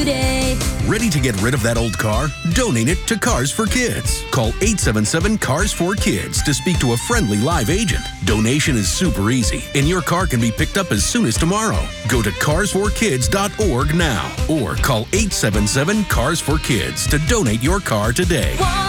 today. Ready to get rid of that old car? Donate it to Cars for Kids. Call 877-CARS4KIDS to speak to a friendly live agent. Donation is super easy, and your car can be picked up as soon as tomorrow. Go to carsforkids.org now or call 877-CARS4KIDS to donate your car today.